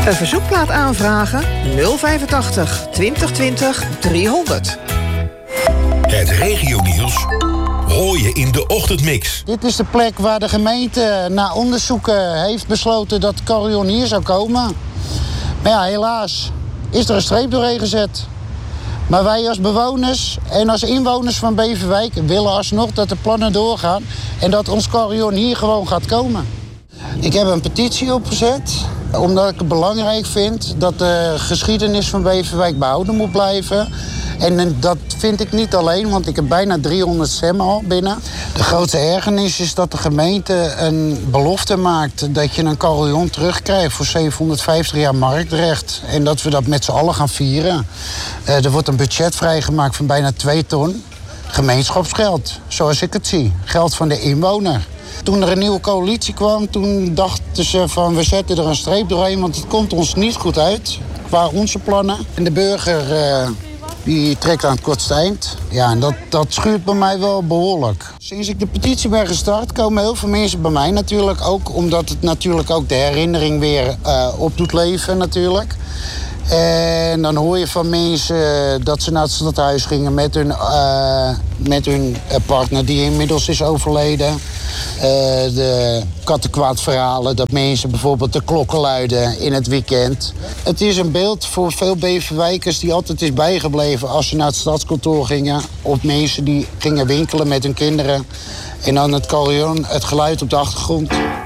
Een verzoekplaat aanvragen 085 2020 300. Het regionieuws hoor je in de ochtendmix. Dit is de plek waar de gemeente na onderzoeken heeft besloten dat het carillon hier zou komen. Maar ja, helaas is er een streep doorheen gezet. Maar wij als bewoners en als inwoners van Beverwijk willen alsnog dat de plannen doorgaan en dat ons carillon hier gewoon gaat komen. Ik heb een petitie opgezet, omdat ik het belangrijk vind dat de geschiedenis van Beverwijk behouden moet blijven. En dat vind ik niet alleen, want ik heb bijna 300 stemmen al binnen. De grootste ergernis is dat de gemeente een belofte maakt dat je een carillon terugkrijgt voor 750 jaar marktrecht. En dat we dat met z'n allen gaan vieren. Er wordt een budget vrijgemaakt van bijna 2 ton. Gemeenschapsgeld, zoals ik het zie. Geld van de inwoner. Toen er een nieuwe coalitie kwam, toen dachten ze van we zetten er een streep doorheen, want het komt ons niet goed uit qua onze plannen. En de burger die trekt aan het kortste eind. Ja, en dat schuurt bij mij wel behoorlijk. Sinds ik de petitie ben gestart komen heel veel mensen bij mij natuurlijk ook, omdat het natuurlijk ook de herinnering weer op doet leven natuurlijk. En dan hoor je van mensen dat ze naar het stadhuis gingen met hun partner die inmiddels is overleden. De kattenkwaadverhalen, dat mensen bijvoorbeeld de klokken luiden in het weekend. Het is een beeld voor veel Beverwijkers die altijd is bijgebleven als ze naar het stadskantoor gingen. Of mensen die gingen winkelen met hun kinderen. En dan het carillon, het geluid op de achtergrond.